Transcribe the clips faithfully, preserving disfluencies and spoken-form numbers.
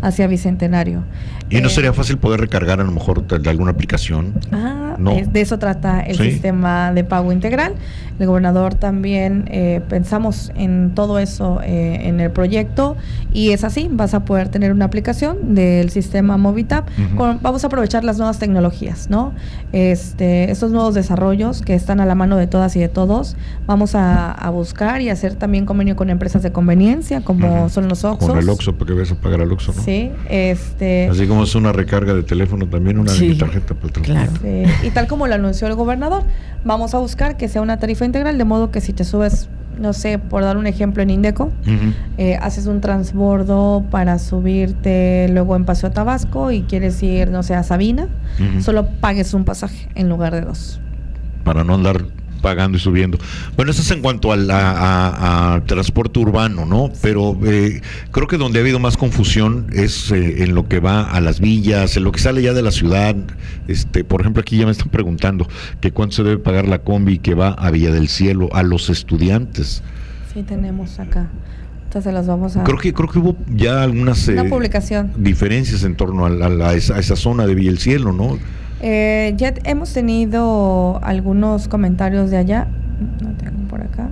hacia Bicentenario. ¿Y no eh, sería fácil poder recargar a lo mejor de, de alguna aplicación? Ah, No. de eso trata el ¿Sí? sistema de pago integral. El gobernador también eh, pensamos en todo eso eh, en el proyecto, y es así, vas a poder tener una aplicación del sistema Movitap. Uh-huh. Con, vamos a aprovechar las nuevas tecnologías, ¿no? Este, estos nuevos desarrollos que están a la mano de todas y de todos, vamos a, a buscar y hacer también convenio con empresas de conveniencia, como Uh-huh. son los Oxxos. Con el Oxxo, para que vayas a pagar al Oxxo, ¿no? Sí, este... Así como es una recarga de teléfono, también una Sí. de mi tarjeta para el transporte. Claro. Sí, y tal como lo anunció el gobernador, vamos a buscar que sea una tarifa integral, de modo que si te subes, no sé, por dar un ejemplo, en Indeco, Uh-huh. eh, haces un transbordo para subirte luego en Paseo Tabasco y quieres ir, no sé, a Sabina, Uh-huh. solo pagues un pasaje en lugar de dos. Para no andar pagando y subiendo. Bueno, eso es en cuanto al a, a- a transporte urbano, ¿no? Pero eh, creo que donde ha habido más confusión es eh, en lo que va a las villas, en lo que sale ya de la ciudad. Este, por ejemplo, aquí ya me están preguntando que cuánto se debe pagar la combi que va a Villa del Cielo a los estudiantes. Sí, tenemos acá. Entonces las vamos a... Creo que creo que hubo ya algunas Una eh, publicación. diferencias en torno a, la- a esa, a esa zona de Villa del Cielo, ¿no? Eh, ya t- hemos tenido algunos comentarios de allá. No tengo por acá.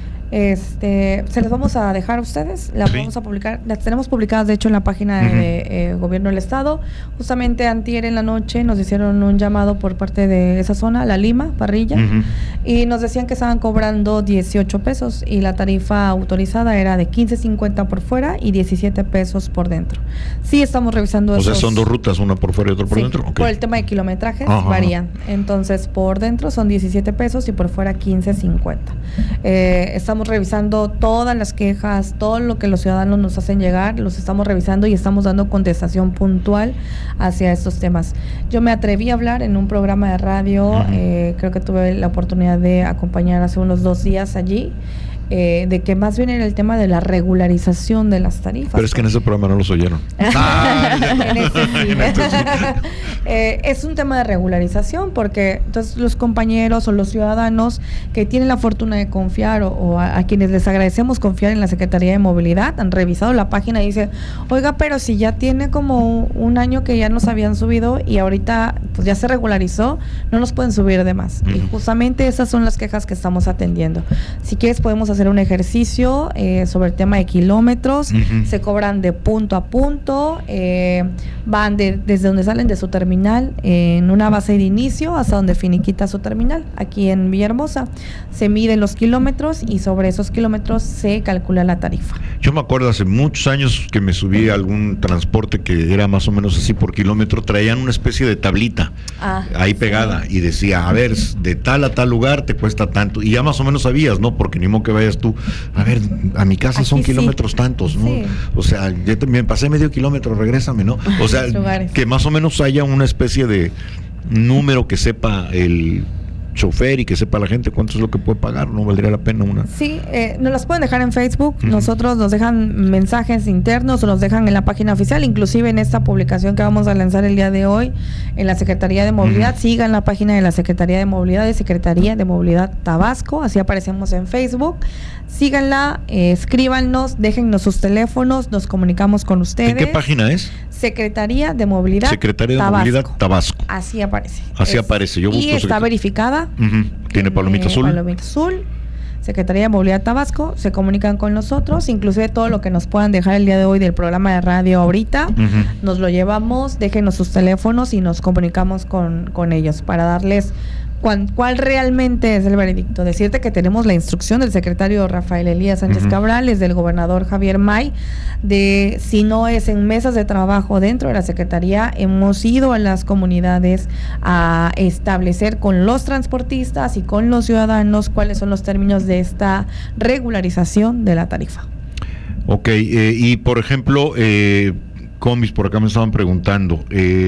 Este, se las vamos a dejar a ustedes, las Sí. vamos a publicar, las tenemos publicadas de hecho en la página Ujú. de eh, Gobierno del Estado. Justamente antier en la noche nos hicieron un llamado por parte de esa zona, La Lima, Parrilla, Ujú. y nos decían que estaban cobrando dieciocho pesos y la tarifa autorizada era de quince cincuenta por fuera y diecisiete pesos por dentro. Sí, estamos revisando O sea, esos- son dos rutas, una por fuera y otra por Sí, dentro. Ok. por el tema de kilometrajes Ajá. varían. Entonces, por dentro son diecisiete pesos y por fuera quince cincuenta. Eh, estamos revisando todas las quejas, todo lo que los ciudadanos nos hacen llegar, los estamos revisando y estamos dando contestación puntual hacia estos temas. Yo me atreví a hablar en un programa de radio, Ujú. eh, creo que tuve la oportunidad de acompañar hace unos dos días allí, eh, de que más bien era el tema de la regularización de las tarifas. Pero es que en ese programa no los oyeron. Ah, En este sí. en este sí. Eh, es un tema de regularización porque entonces los compañeros o los ciudadanos que tienen la fortuna de confiar o, o a, a quienes les agradecemos confiar en la Secretaría de Movilidad han revisado la página y dicen, oiga, pero si ya tiene como un año que ya nos habían subido y ahorita pues ya se regularizó, no nos pueden subir de más. Ujú. Y justamente esas son las quejas que estamos atendiendo. Si quieres podemos hacer un ejercicio eh, sobre el tema de kilómetros. Ujú. Se cobran de punto a punto, eh, van de, desde donde salen de su terminal eh, en una base de inicio hasta donde finiquita su terminal, aquí en Villahermosa. Se miden los kilómetros y sobre esos kilómetros se calcula la tarifa. Yo me acuerdo hace muchos años que me subí a algún transporte que era más o menos así por kilómetro, traían una especie de tablita Ah, ahí sí. pegada y decía, a ver, de tal a tal lugar te cuesta tanto, y ya más o menos sabías, ¿no? Porque ni modo que vayas tú, a ver, a mi casa Aquí son sí. kilómetros tantos, ¿no? Sí. O sea, yo también pasé medio kilómetro, regrésame, ¿no? O sea, Lugares. que más o menos haya una especie de número que sepa el chofer y que sepa la gente cuánto es lo que puede pagar, no valdría la pena una. Sí, eh, nos las pueden dejar en Facebook, Ujú. nosotros nos dejan mensajes internos o nos dejan en la página oficial, inclusive en esta publicación que vamos a lanzar el día de hoy en la Secretaría de Movilidad. Ujú. Sigan la página de la Secretaría de Movilidad, de Secretaría de Movilidad Tabasco, así aparecemos en Facebook. Síganla, eh, escríbanos, déjennos sus teléfonos, nos comunicamos con ustedes. ¿En qué página es? Secretaría de Movilidad Secretaría de Tabasco. Movilidad Tabasco. Así aparece. Así aparece, yo Y busco está secret- verificada. Ujú. Tiene palomita azul. Palomita azul. Secretaría de Movilidad Tabasco, se comunican con nosotros, inclusive todo lo que nos puedan dejar el día de hoy del programa de radio ahorita, Ujú. nos lo llevamos, déjenos sus teléfonos y nos comunicamos con, con ellos para darles cuán, cuál realmente es el veredicto. Decirte que tenemos la instrucción del secretario Rafael Elías Sánchez Ujú. Cabrales, del gobernador Javier May, de si no es en mesas de trabajo dentro de la Secretaría, hemos ido a las comunidades a establecer con los transportistas y con los ciudadanos cuáles son los términos de esta regularización de la tarifa. Ok, eh, y por ejemplo, eh, combis, por acá me estaban preguntando,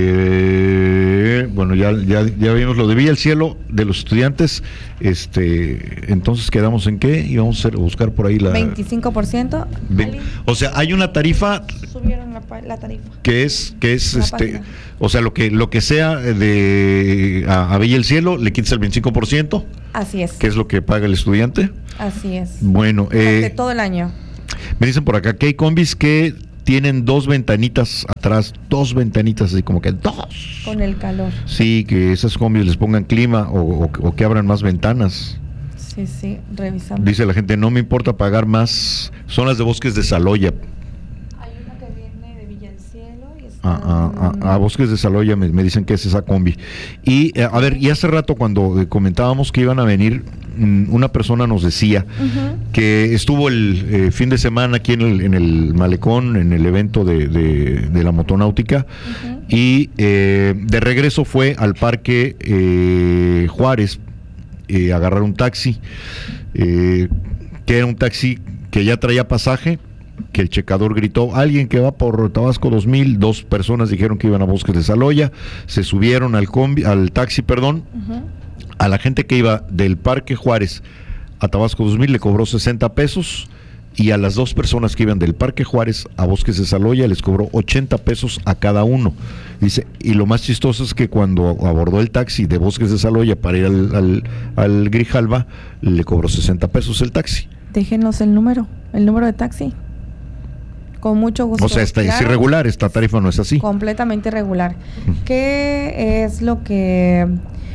eh, bueno, ya, ya, ya vimos lo de Villa del Cielo de los estudiantes, este, entonces quedamos en qué, y vamos a, hacer, a buscar por ahí la... veinticinco por ciento. Ve- Ali, o sea, hay una tarifa subieron la, pa- la tarifa. que es, que es, La este, página. o sea, lo que, lo que sea de a, a Villa del Cielo, le quitas el veinticinco por ciento, Así es. que es lo que paga el estudiante. Así es. Bueno, Durante eh, todo el año. me dicen por acá que hay combis que tienen dos ventanitas atrás, dos ventanitas así como que dos. Con el calor. Sí, que esas combis les pongan clima o, o, o que abran más ventanas. Sí, sí, revisamos. Dice la gente, no me importa pagar más, son las de Bosques de Saloya. Hay una que viene de Villa El Cielo y está... A, a, a, a Bosques de Saloya me, me dicen que es esa combi. Y a ver, y hace rato cuando eh, comentábamos que iban a venir, mmm, una persona nos decía uh-huh. que estuvo el eh, fin de semana aquí en el, en el Malecón, en el evento de, de, de la motonáutica, uh-huh. y eh, de regreso fue al Parque eh, Juárez, eh, a agarrar un taxi, eh, que era un taxi que ya traía pasaje, que el checador gritó, alguien que va por Tabasco dos mil, dos personas dijeron que iban a Bosques de Saloya, se subieron al combi, al taxi, perdón, uh-huh. a la gente que iba del Parque Juárez a Tabasco dos mil le cobró sesenta pesos, y a las dos personas que iban del Parque Juárez a Bosques de Saloya les cobró ochenta pesos a cada uno. Dice, y lo más chistoso es que cuando abordó el taxi de Bosques de Saloya para ir al, al, al Grijalva, le cobró sesenta pesos el taxi. Déjenos el número, el número de taxi. Con mucho gusto. O sea, esta, claro, es irregular, esta tarifa no es así. Completamente irregular. ¿Qué es lo que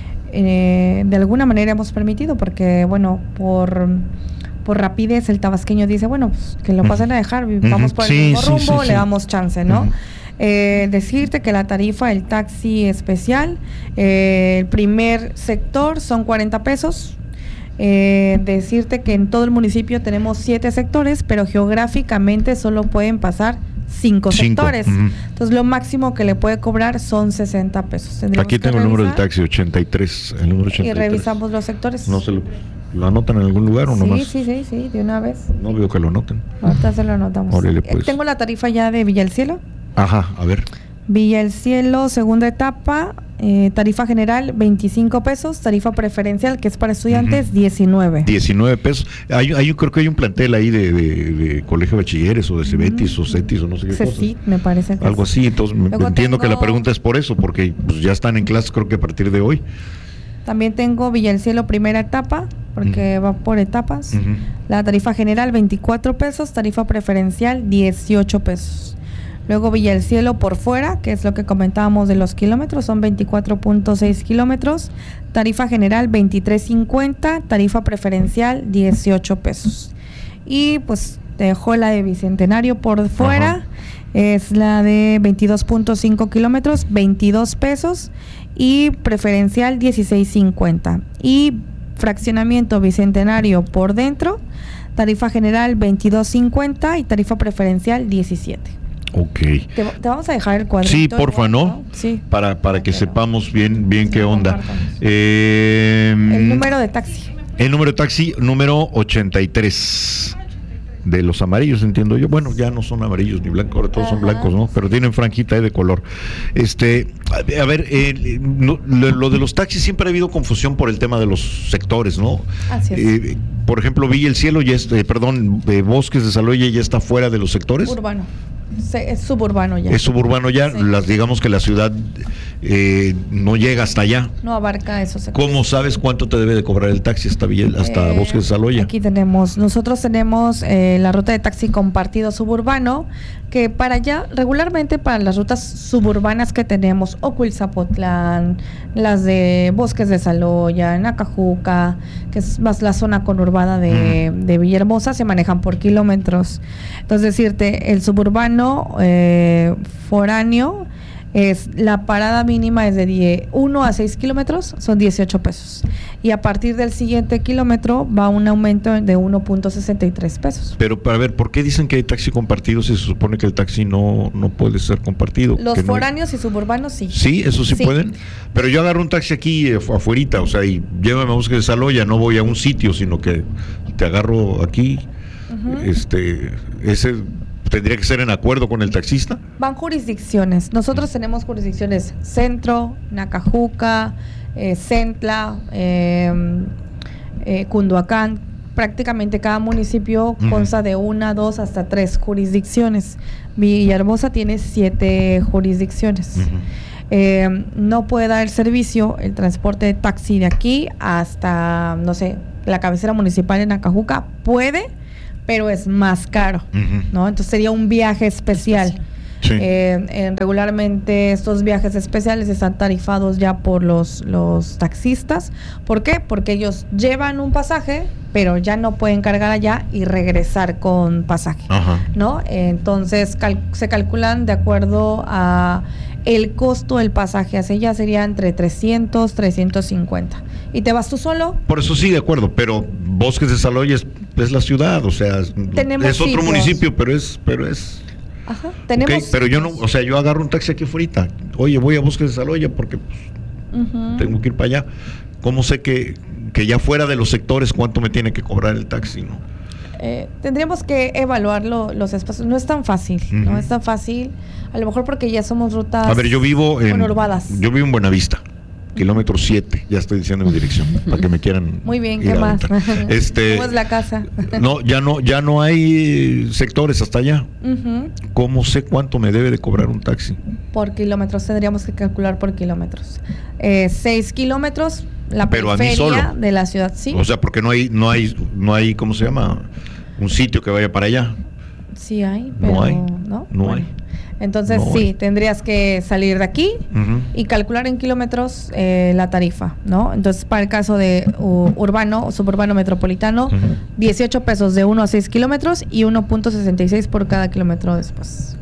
eh, de alguna manera hemos permitido? Porque, bueno, por... por rapidez el tabasqueño dice, bueno, pues que lo pasen a dejar, vamos por el sí, mismo sí, rumbo, sí, le sí. damos chance, ¿no? Uh-huh. Eh, decirte que la tarifa, el taxi especial, eh, el primer sector son cuarenta pesos. Eh, decirte que en todo el municipio tenemos siete sectores, pero geográficamente solo pueden pasar cinco, cinco. sectores. Uh-huh. Entonces lo máximo que le puede cobrar son sesenta pesos. Tendremos Aquí tengo el número del taxi, ochenta y tres, el número ochenta y tres. Y revisamos los sectores. No se lo... ¿Lo anotan en algún lugar o no? Sí, sí, sí, sí, de una vez. No veo que lo anoten. Ahorita se lo anotamos. Órale, pues. Tengo la tarifa ya de Villa El Cielo. Ajá, a ver. Villa El Cielo, segunda etapa, eh, tarifa general veinticinco pesos, tarifa preferencial, que es para estudiantes, uh-huh. diecinueve. diecinueve pesos. Hay, hay, creo que hay un plantel ahí de, de, de colegio de bachilleres o de Cebetis uh-huh. o Cetis o no sé qué cosa. Sí, me parece que algo así, entonces me, entiendo tengo... que la pregunta es por eso, porque pues, ya están en clases creo que a partir de hoy. También tengo Villa El Cielo primera etapa, porque uh-huh. va por etapas. Uh-huh. La tarifa general veinticuatro pesos, tarifa preferencial dieciocho pesos. Luego Villa El Cielo por fuera, que es lo que comentábamos de los kilómetros, son veinticuatro punto seis kilómetros, tarifa general veintitrés cincuenta, tarifa preferencial dieciocho pesos. Y pues te dejo la de Bicentenario por fuera, uh-huh. es la de veintidós punto cinco kilómetros, veintidós pesos, y preferencial dieciséis cincuenta. Y fraccionamiento Bicentenario por dentro, tarifa general veintidós cincuenta y tarifa preferencial diecisiete. Ok. Te, te vamos a dejar el cuadrito. Sí, porfa, ¿no? ¿no? Sí. Para, para que Pero, sepamos bien, bien sí, qué onda. Eh, el número de taxi. El número de taxi, número ochenta y tres. De los amarillos, entiendo yo. Bueno, ya no son amarillos ni blancos, ahora todos Ajá. son blancos, ¿no? Pero tienen franjita ahí de color. Este, a ver, eh, no, lo, lo de los taxis siempre ha habido confusión por el tema de los sectores, ¿no? Así es. Eh, por ejemplo, Villa El Cielo ya es, eh, perdón, eh, Bosques de Saloya ya está fuera de los sectores. Urbano. Es suburbano ya. Es suburbano ya, sí. Las, digamos que la ciudad eh, no llega hasta allá. No abarca esos sectores. ¿Cómo sabes cuánto te debe de cobrar el taxi hasta, Villa, hasta eh, Bosques de Saloya? Aquí tenemos, nosotros tenemos eh, la ruta de taxi compartido suburbano, que para allá, regularmente para las rutas suburbanas que tenemos, Ocuilzapotlán, las de Bosques de Saloya, Nacajuca, que es más la zona conurbada de, mm. de Villahermosa, se manejan por kilómetros. Entonces decirte, el suburbano Eh, foráneo es la parada mínima es de uno a seis kilómetros, son dieciocho pesos, y a partir del siguiente kilómetro va un aumento de uno punto sesenta y tres pesos. Pero para ver, ¿por qué dicen que hay taxi compartido si se supone que el taxi no, no puede ser compartido? Los que foráneos no... y suburbanos sí. Sí, eso sí, sí pueden. Pero yo agarro un taxi aquí eh, afuerita, o sea, y llévame a Bosques de Saloya, no voy a un sitio, sino que te agarro aquí. Uh-huh. Este, ese ¿tendría que ser en acuerdo con el taxista? Van jurisdicciones. Nosotros tenemos jurisdicciones Centro, Nacajuca, eh, Centla, eh, eh, Cunduacán. Prácticamente cada municipio uh-huh. consta de una, dos, hasta tres jurisdicciones. Villahermosa tiene siete jurisdicciones. Uh-huh. Eh, no puede dar el servicio, el transporte de taxi de aquí hasta, no sé, la cabecera municipal en Nacajuca. Puede, pero es más caro, uh-huh. ¿no? Entonces sería un viaje especial. Sí. Eh, eh, regularmente estos viajes especiales están tarifados ya por los, los taxistas. ¿Por qué? Porque ellos llevan un pasaje, pero ya no pueden cargar allá y regresar con pasaje, ajá. ¿no? Entonces cal- se calculan de acuerdo a el costo del pasaje hacia allá, sería entre trescientos, trescientos cincuenta. ¿Y te vas tú solo? Por eso sí, de acuerdo, pero Bosques de Saloya es, es la ciudad, o sea, Tenemos es otro sitios. municipio, pero es... pero es Ajá, tenemos. Okay, pero yo no, o sea, yo agarro un taxi aquí afuera. Oye, voy a Bosques de Saloya porque pues, uh-huh. tengo que ir para allá. ¿Cómo sé que, que ya fuera de los sectores cuánto me tiene que cobrar el taxi, no? Eh, tendríamos que evaluar lo, los espacios. No es tan fácil, uh-huh. no es tan fácil. A lo mejor porque ya somos rutas. A ver, yo vivo en conurbadas. Yo vivo en Buenavista. Kilómetro siete, ya estoy diciendo mi dirección, para que me quieran. Muy bien, ¿qué más? Este, ¿Cómo es la casa? No, ya no, ya no hay sectores hasta allá. Uh-huh. ¿Cómo sé cuánto me debe de cobrar un taxi? Por kilómetros, tendríamos que calcular por kilómetros. Eh, seis kilómetros, la Pero periferia de la ciudad, sí. O sea, porque no hay, no hay, no hay, ¿cómo se llama? Un sitio que vaya para allá. Sí hay, pero no hay. No, no bueno. hay. Entonces no sí, hay. Tendrías que salir de aquí uh-huh. y calcular en kilómetros eh, la tarifa, ¿no? Entonces, para el caso de uh, urbano o suburbano metropolitano, uh-huh. dieciocho pesos de uno a seis kilómetros y uno punto sesenta y seis por cada kilómetro después.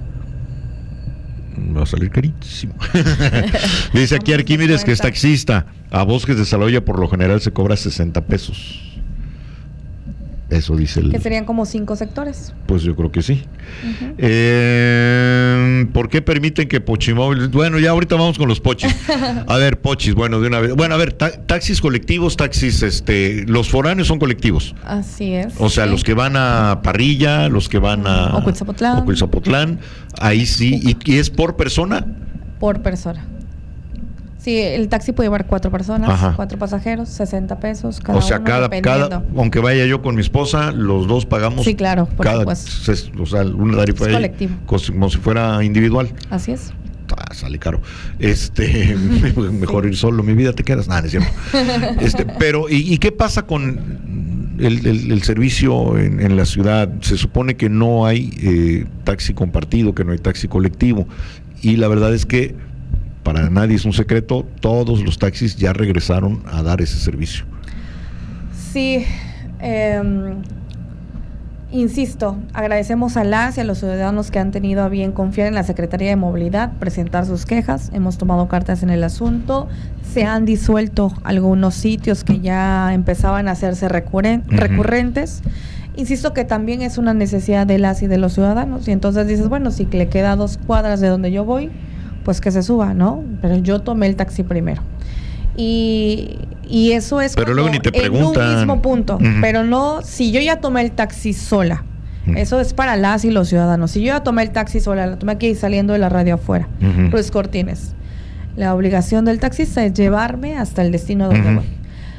Va a salir carísimo. Dice aquí Arquímedes que es taxista. A Bosques de Saloya por lo general se cobra sesenta pesos. Eso dice el... Que serían como cinco sectores. Pues yo creo que sí. Uh-huh. Eh, ¿Por qué permiten que Pochimóvil? Bueno, ya ahorita vamos con los pochis. A ver, pochis, bueno, de una vez. Bueno, a ver, ta- taxis colectivos, taxis, este, los foráneos son colectivos. Así es. O sea, sí. Los que van a Parrilla, los que van a... Ocuilzapotlán. Ocuilzapotlán, ahí sí. ¿Y, y es por persona? Por persona. Sí, el taxi puede llevar cuatro personas, Ajá. cuatro pasajeros, sesenta pesos cada uno. O sea, uno, cada, cada, aunque vaya yo con mi esposa, los dos pagamos. Sí, claro, por cada, supuesto. O sea, una tarifa es colectivo. Como si fuera individual. Así es. Ah, sale caro. Este, mejor sí. ir solo, mi vida te quedas. Nada, no es cierto. Este, pero, ¿y, ¿y qué pasa con el, el, el servicio en, en la ciudad? Se supone que no hay eh, taxi compartido, que no hay taxi colectivo. Y la verdad es que para nadie es un secreto, todos los taxis ya regresaron a dar ese servicio. Sí, eh, insisto, agradecemos a las y a los ciudadanos que han tenido a bien confiar en la Secretaría de Movilidad, presentar sus quejas, hemos tomado cartas en el asunto, se han disuelto algunos sitios que ya empezaban a hacerse recurren- uh-huh. recurrentes. Insisto que también es una necesidad de las y de los ciudadanos, y entonces dices, bueno, si le queda dos cuadras de donde yo voy, pues que se suba, ¿no? Pero yo tomé el taxi primero. Y, y eso es pero luego ni te preguntan. En un mismo punto. Uh-huh. Pero no, si yo ya tomé el taxi sola, uh-huh. eso es para las y los ciudadanos. Si yo ya tomé el taxi sola, la tomé aquí saliendo de la radio afuera, uh-huh. Ruiz Cortines, la obligación del taxista es llevarme hasta el destino donde uh-huh. voy.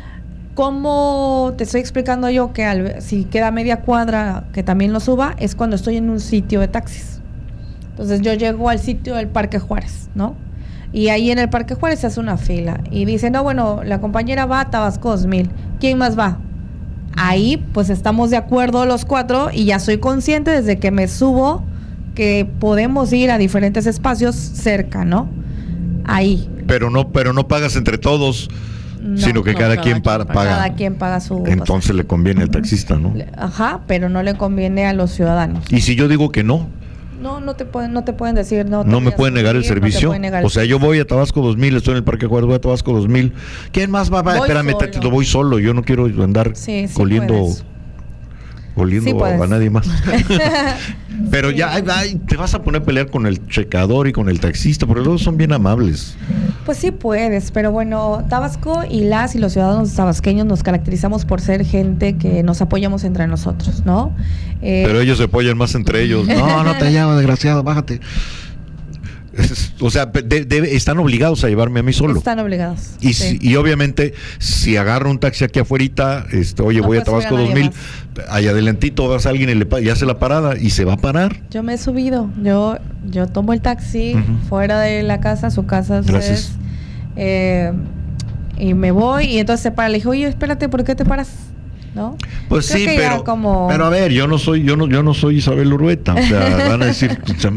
¿Cómo te estoy explicando yo que al, si queda media cuadra que también lo suba? Es cuando estoy en un sitio de taxis. Entonces yo llego al sitio del Parque Juárez, ¿no? Y ahí en el Parque Juárez se hace una fila. Y dice, no, bueno, la compañera va a Tabasco dos mil. ¿Quién más va? Ahí, pues estamos de acuerdo los cuatro y ya soy consciente desde que me subo que podemos ir a diferentes espacios cerca, ¿no? Ahí. Pero no, pero no pagas entre todos, no, sino que no, cada, cada quien paga. Cada quien paga su... Entonces pasaje. Le conviene al taxista, ¿no? Ajá, pero no le conviene a los ciudadanos. ¿Y si yo digo que no? No, no te pueden, no te pueden decir, no. No me pueden negar el servicio. Negar o sea, yo voy a Tabasco dos mil, estoy en el Parque Juárez, voy a Tabasco dos mil. ¿Quién más va? va? Espérame, lo voy solo. Yo no quiero andar sí, sí coliendo, puedes. coliendo sí a, a nadie más. Pero sí, ya ay, ay, te vas a poner a pelear con el checador y con el taxista, porque luego son bien amables. Pues sí puedes, pero bueno, Tabasco y las y los ciudadanos tabasqueños nos caracterizamos por ser gente que nos apoyamos entre nosotros, ¿no? Eh, pero ellos se apoyan más entre ellos. No, no te llamo, desgraciado, bájate. Es, o sea, de, de, están obligados a llevarme a mí solo. Están obligados. Y, sí. si, y obviamente, si agarro un taxi aquí afuera, este, oye, no voy a Tabasco dos mil, ahí adelantito vas a alguien y, le, y hace la parada y se va a parar. Yo me he subido. Yo yo tomo el taxi uh-huh. fuera de la casa, su casa. Gracias. Eh, y me voy y entonces se para. Le dije, oye, espérate, ¿por qué te paras? ¿no? Pues Creo sí, que ya pero, como... pero a ver, yo no soy, yo no, yo no soy Isabel Urueta, o sea, van a decir,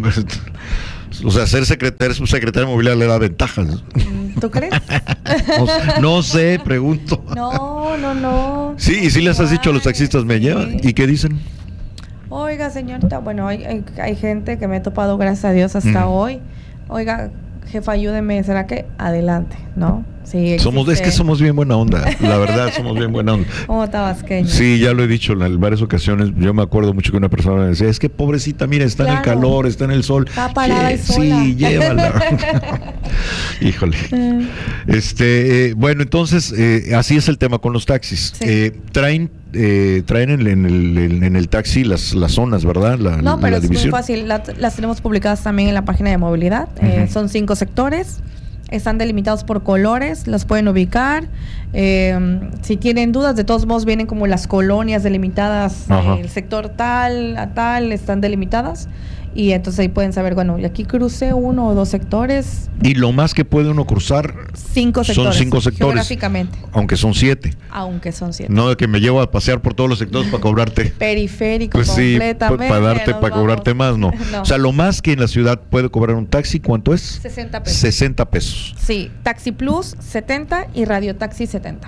o sea, ser secretario, subsecretario de movilidad le da ventajas. ¿Tú crees? No, no sé, pregunto. No, no, no. Sí, y sí les has dicho a los taxistas, me Sí. llevan, ¿y qué dicen? Oiga, señorita, bueno, hay, hay, hay gente que me he topado, gracias a Dios, hasta Mm. hoy. Oiga, jefa, ayúdeme, ¿será que? Adelante, ¿no? Sí, Somos, es que existe- somos bien buena onda, la verdad, somos bien buena onda. Como tabasqueño. Sí, ya lo he dicho en varias ocasiones. Yo me acuerdo mucho que una persona me decía, es que pobrecita, mira, está en el Claro. calor, está en el sol. Está parada y Lle- sola. Sí, llévala. Híjole. Eh, Este, eh, bueno, entonces, eh, así es el tema con los taxis. Sí. Eh, traen eh, traen en, en el, en, en el taxi las, las zonas, ¿verdad? La, No, la pero es división. muy fácil. La- las tenemos publicadas también en la página de movilidad. Eh, Ujú. son cinco sectores. Están delimitados por colores, los pueden ubicar. Eh, si tienen dudas, de todos modos vienen como las colonias delimitadas, Ajá. eh, el sector tal a tal están delimitadas. Y entonces ahí pueden saber, bueno, y aquí crucé uno o dos sectores, Y lo más que puede uno cruzar, cinco Son sectores. cinco sectores. Geográficamente, aunque son siete. aunque son siete. No de que me llevo a pasear por todos los sectores para cobrarte. Periférico Pues sí, completamente. para darte, nos para vamos. cobrarte más, no. No. O sea, lo más que en la ciudad puede cobrar un taxi, ¿cuánto es? sesenta pesos. sesenta pesos. Sí, Taxi Plus setenta y Radio Taxi setenta.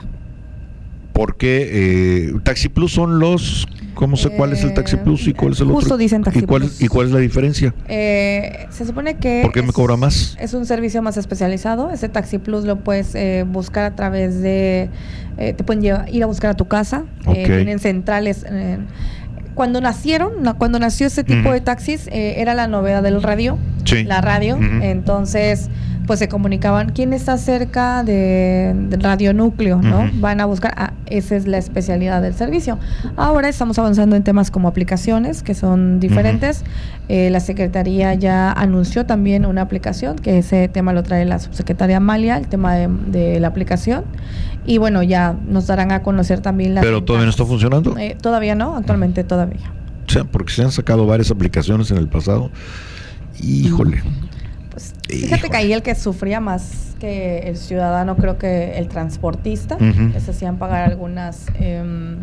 Porque eh, Taxi Plus son los, ¿cómo sé cuál es el Taxi Eh, Plus y cuál es el justo otro? dicen Taxi ¿Y cuál, Plus. ¿Y cuál es la diferencia? Eh, se supone que... ¿Por qué me es- cobra más? Es un servicio más especializado. Ese Taxi Plus lo puedes eh, buscar a través de... eh, te pueden llevar, ir a buscar a tu casa. Ok. Eh, tienen centrales... eh, cuando nacieron, na- cuando nació este tipo Ujú. de taxis, eh, era la novedad del radio. Sí. La radio. Ujú. Entonces, pues se comunicaban. ¿Quién está cerca de, de Radio Núcleo? ¿no? Ujú. Van a buscar. Ah, esa es la especialidad del servicio. Ahora estamos avanzando en temas como aplicaciones, que son diferentes. Eh, la Secretaría ya anunció también una aplicación, que ese tema lo trae la subsecretaria Amalia, el tema de, de la aplicación. Y bueno, ya nos darán a conocer también las Pero todavía no está ventajas. funcionando. Eh, todavía no, actualmente todavía. O sea, porque se han sacado varias aplicaciones en el pasado. Híjole. Pues fíjate Híjole. que ahí el que sufría más que el ciudadano, creo que el transportista, Ujú. les hacían pagar algunas em,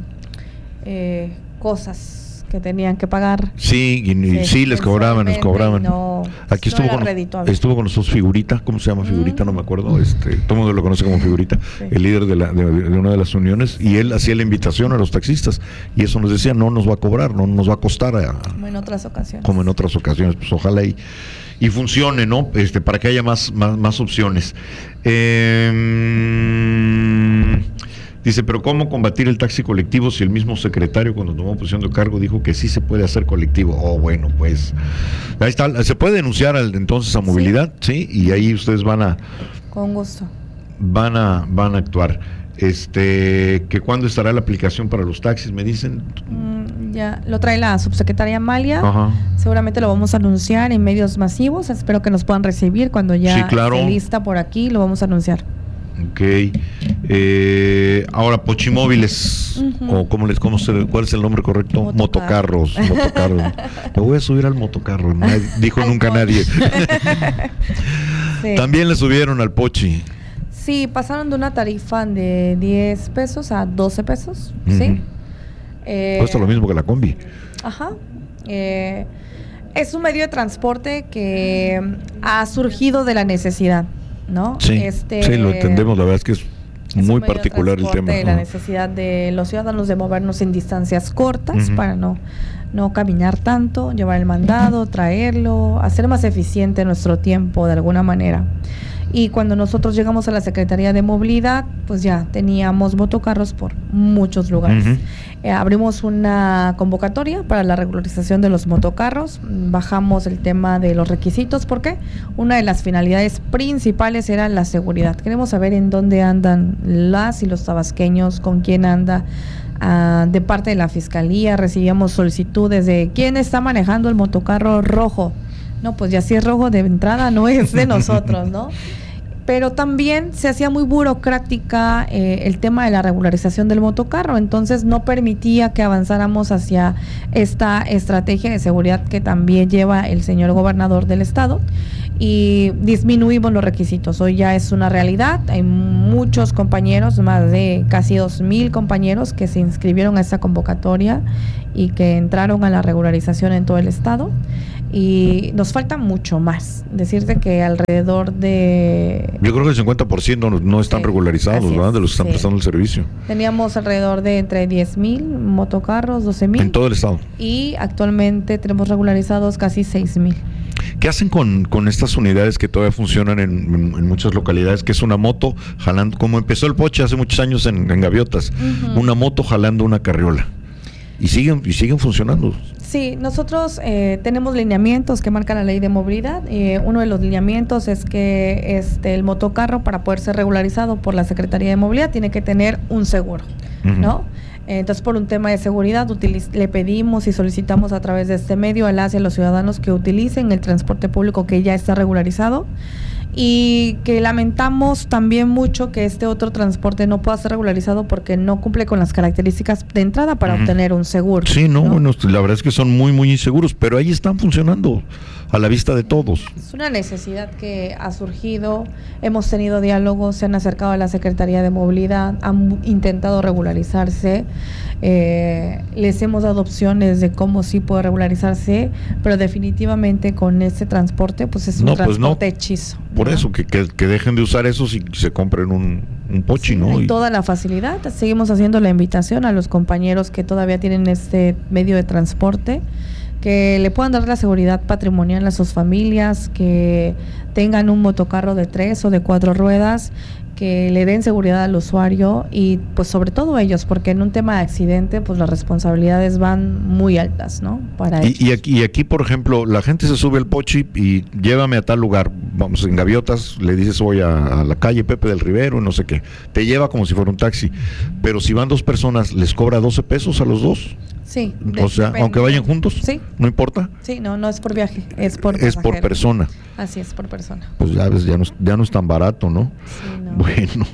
eh, cosas que tenían que pagar. Sí, y, y sí, les cobraban, les mensualmente, cobraban. y no- Aquí no estuvo, era con, redituable. estuvo con nosotros Figurita, ¿cómo se llama Figurita? Mm. No me acuerdo. Este, todo el mundo lo conoce como Figurita, Sí. el líder de, la, de, de una de las uniones, y él hacía la invitación a los taxistas, y eso nos decía, no nos va a cobrar, no nos va a costar a- Como en otras ocasiones. como en otras ocasiones, pues ojalá y, y funcione, ¿no? Este, para que haya más, más, más opciones. Eh, dice, pero ¿cómo combatir el taxi colectivo si el mismo secretario cuando tomó posición de cargo dijo que sí se puede hacer colectivo? Oh, bueno, pues ahí está, se puede denunciar al, entonces a movilidad, ¿sí? Y ahí ustedes van a Con gusto. van a van a actuar. Este, que cuándo estará la aplicación para los taxis, me dicen. Mm, ya lo trae la subsecretaria Amalia. Ajá. Seguramente lo vamos a anunciar en medios masivos. Espero que nos puedan recibir cuando ya Sí, claro. esté lista por aquí. Lo vamos a anunciar. Ok. Eh, ahora, Pochimóviles, Ujú. o cómo les, cómo se, ¿cuál es el nombre correcto? Motocarro. Motocarros. Motocarros. Me voy a subir al motocarro. Nadie- dijo Al nunca Pochi. nadie. Sí. También le subieron al Pochi. Sí, pasaron de una tarifa de diez pesos a doce pesos. Ujú. Sí. Eh, Cuesta lo mismo que la combi. Ajá. Eh, es un medio de transporte que ha surgido de la necesidad, ¿no? Sí, Este, sí, lo entendemos. La verdad es que es es un muy medio de particular el transporte tema. de la Ajá. necesidad de los ciudadanos de movernos en distancias cortas Ujú. para no, no caminar tanto, llevar el mandado, traerlo, hacer más eficiente nuestro tiempo de alguna manera. Y cuando nosotros llegamos a la Secretaría de Movilidad, pues ya teníamos motocarros por muchos lugares. Ujú. Eh, abrimos una convocatoria para la regularización de los motocarros, bajamos el tema de los requisitos, porque una de las finalidades principales era la seguridad. Queremos saber en dónde andan las y los tabasqueños, con quién anda. Ah, de parte de la Fiscalía recibíamos solicitudes de quién está manejando el motocarro rojo. No, pues ya si es rojo de entrada no es de nosotros, ¿no? pero también se hacía muy burocrática eh, el tema de la regularización del motocarro, entonces no permitía que avanzáramos hacia esta estrategia de seguridad que también lleva el señor gobernador del estado, y disminuimos los requisitos. Hoy ya es una realidad, hay muchos compañeros, más de casi dos mil compañeros que se inscribieron a esta convocatoria y que entraron a la regularización en todo el estado, y nos falta mucho más. Decirte que alrededor de... Yo creo que el cincuenta por ciento no, no están sí, regularizados, ¿verdad? Es, de los que están sí. prestando el servicio. Teníamos alrededor de entre diez mil motocarros, doce mil. En todo el estado. Y actualmente tenemos regularizados casi seis mil. ¿Qué hacen con, con estas unidades que todavía funcionan en, en, en muchas localidades? Que es una moto jalando, como empezó el Poche hace muchos años en, en Gaviotas, uh-huh. una moto jalando una carriola. Y siguen, y siguen funcionando. Sí, nosotros eh, tenemos lineamientos que marca la ley de movilidad. Eh, uno de los lineamientos es que este el motocarro, para poder ser regularizado por la Secretaría de Movilidad, tiene que tener un seguro, uh-huh. ¿no? Entonces, por un tema de seguridad, utiliz- le pedimos y solicitamos a través de este medio a las y a los ciudadanos que utilicen el transporte público que ya está regularizado, y que lamentamos también mucho que este otro transporte no pueda ser regularizado porque no cumple con las características de entrada para uh-huh. obtener un seguro. Sí, no, ¿no? Bueno, la verdad es que son muy, muy inseguros, pero ahí están funcionando a la vista de todos. Es una necesidad que ha surgido, hemos tenido diálogos, se han acercado a la Secretaría de Movilidad, han intentado regularizarse, eh, les hemos dado opciones de cómo sí puede regularizarse, pero definitivamente con este transporte, pues es un no, transporte pues no. hechizo. Por ¿no? eso, que, que, que dejen de usar eso y se compren un, un Pochi, sí, ¿no? Hay y toda la facilidad. Seguimos haciendo la invitación a los compañeros que todavía tienen este medio de transporte, que le puedan dar la seguridad patrimonial a sus familias, que tengan un motocarro de tres o de cuatro ruedas, que le den seguridad al usuario y pues sobre todo ellos, porque en un tema de accidente pues las responsabilidades van muy altas, ¿no? Para y, ellos. Y aquí, y aquí, por ejemplo, la gente se sube al Pochi y llévame a tal lugar, vamos, en Gaviotas, le dices voy a, a la calle Pepe del Rivero y no sé qué, te lleva como si fuera un taxi, pero si van dos personas, ¿les cobra doce pesos a los dos? Sí. O sea, depende. Aunque vayan juntos, sí. ¿no importa? Sí, no, no es por viaje, es por Es pasajero. Por persona. Así es, por persona. Pues ya ves, ya no, ya no es tan barato, ¿no? Sí, no. Bueno,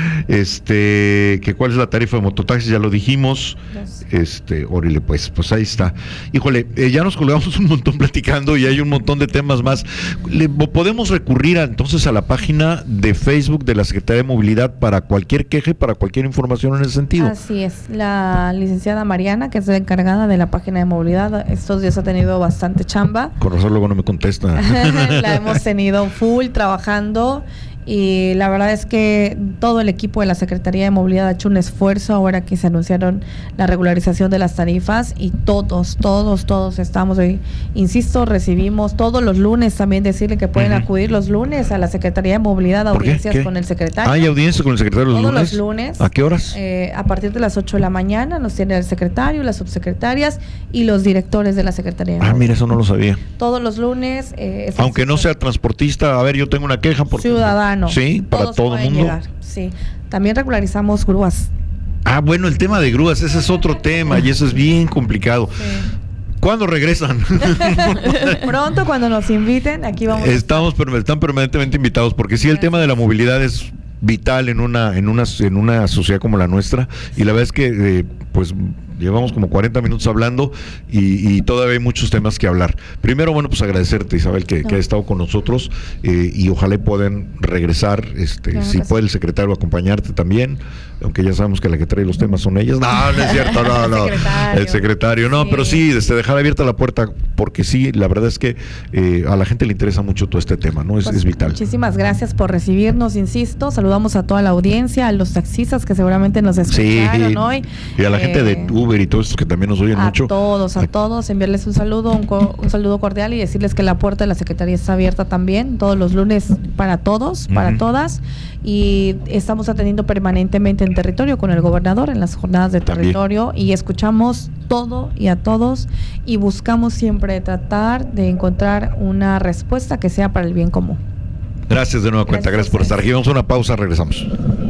este, que ¿cuál es la tarifa de mototaxi? Ya lo dijimos. Dos. Este, órale, pues, pues ahí está. Híjole, eh, ya nos colgamos un montón platicando y hay un montón de temas más. Le, podemos recurrir a, entonces a la página de Facebook de la Secretaría de Movilidad para cualquier queja y para cualquier información en ese sentido. Así es, la licenciada Mariana, que es la encargada de la página de movilidad, estos días ha tenido bastante chamba. Con razón luego no me contesta. La hemos tenido full trabajando. Y la verdad es que todo el equipo de la Secretaría de Movilidad ha hecho un esfuerzo ahora que se anunciaron la regularización de las tarifas, y todos, todos, todos estamos hoy, insisto, recibimos todos los lunes, también decirle que pueden uh-huh. acudir los lunes a la Secretaría de Movilidad a audiencias con el secretario. ¿Hay audiencias con el secretario los todos lunes? los lunes. ¿A qué horas? Eh, a partir de las ocho de la mañana nos tiene el secretario, las subsecretarias y los directores de la Secretaría de Ah, Movilidad. Mira, eso no lo sabía. Todos los lunes. Eh, Aunque no sea transportista, a ver, yo tengo una queja por ciudadano. Sí, para todos todo el mundo. Llegar, sí. También regularizamos grúas. Ah, bueno, el tema de grúas, ese es otro tema y eso es bien complicado. Sí. ¿Cuándo regresan? Pronto, cuando nos inviten, aquí vamos. Estamos, pero están permanentemente invitados, porque sí, el tema de la movilidad es vital en una, en una, en una sociedad como la nuestra, y la verdad es que eh, pues llevamos como cuarenta minutos hablando y, y todavía hay muchos temas que hablar. Primero, bueno, pues agradecerte, Isabel, que, no. que ha estado con nosotros, eh, y ojalá puedan regresar, este, claro, si puede el secretario acompañarte también, aunque ya sabemos que la que trae los temas son ellas. No, no es cierto, no, no. El secretario, el secretario no, sí. Pero sí, desde dejar abierta la puerta, porque sí, la verdad es que eh, a la gente le interesa mucho todo este tema, ¿no? Es, pues, es vital. Muchísimas gracias por recibirnos, insisto, saludamos a toda la audiencia, a los taxistas que seguramente nos escucharon sí. hoy. Y a la eh, gente de Uber y todos estos que también nos oyen a mucho. A todos, a todos, enviarles un saludo, un, co- un saludo cordial y decirles que la puerta de la Secretaría está abierta también, todos los lunes para todos, para uh-huh. todas, y estamos atendiendo permanentemente en territorio con el gobernador en las jornadas de territorio también. Y escuchamos todo y a todos y buscamos siempre tratar de encontrar una respuesta que sea para el bien común. Gracias de nueva cuenta, gracias, gracias por estar aquí. Vamos a una pausa, regresamos.